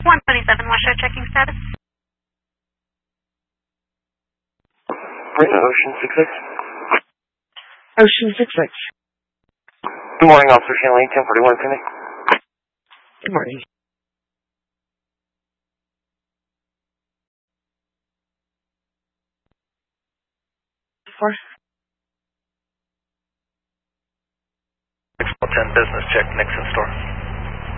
127 West checking status. Ocean 66. Ocean 66. Good morning, Officer Shanley, 1041 Penny. Good morning. For 10 business check, Nixon store.